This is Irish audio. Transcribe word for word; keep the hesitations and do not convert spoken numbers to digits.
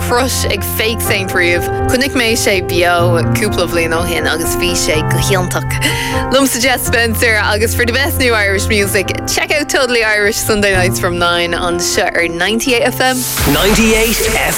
crush ag fake Saint Reeve. Chnig mé sé bio cúpla bblion ó hin agus bhí sé go hiantach. Lumsa Jess Spencer agus for the best new Irish music, check out Totally Irish Sunday nights from nine on the show or ninety-eight F M. ninety-eight F M.